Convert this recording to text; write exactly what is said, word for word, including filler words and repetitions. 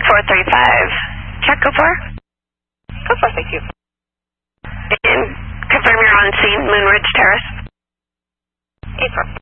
four three five. Check, go for. Go for, thank you. And confirm you're on scene, Moonridge Terrace. April.